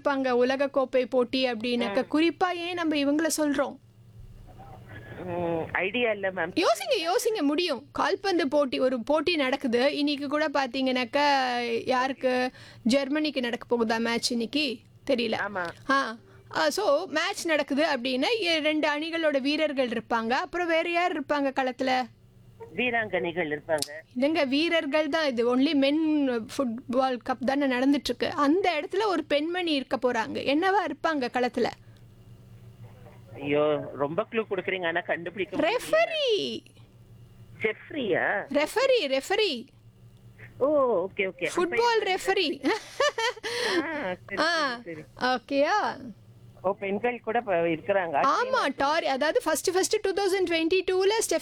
பார்த்துருப்பாங்க உலக கோப்பை போட்டி அப்படின்னாக்க குறிப்பா ஏன் நம்ம இவங்கள சொல்றோம்? ஐடியா இல்ல மேம். யோசிங்க முடியும். கால்பந்து போட்டி ஒரு போட்டி நடக்குது. இன்னைக்கு கூட பார்த்தீங்கன்னாக்கா யாருக்கு ஜெர்மனிக்கு நடக்க போகுதா மேட்ச் இன்னைக்கு? தெரியல. ஆமா. ஸோ மேட்ச் நடக்குது அப்படின்னா 2 அணிகளோட வீரர்கள் இருப்பாங்க. அப்புறம் வேற யார் இருப்பாங்க களத்துல? வீராங்கனைகள் இருப்பாங்க. இல்லைங்க வீரர்கள் தான். இது ஒன்லி மென் ஃபுட்பால் கப் தானே நடந்துட்டு இருக்கு. அந்த இடத்துல ஒரு பெண்மணி இருக்க போறாங்க. என்னவா இருப்பாங்க களத்துல? ஐயோ, ரொம்ப க்ளூ குடுக்குறீங்க, ஆனா கண்டுபிடிக்க முடியல. ரெஃபரி. ஜெஃப்ரியா? ரெஃபரி ஓ, ஓகே ஓகே. Football referee. சரி. ஓகேயா? ஓ, பெண்கள் கூட இருக்கிறாங்க. ஆமா டாரி அதாவது ஃபர்ஸ்ட் 2022ல